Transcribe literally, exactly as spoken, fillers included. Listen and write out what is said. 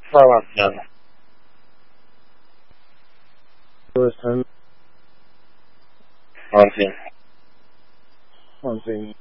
放两天了。 就是很放心。 放心。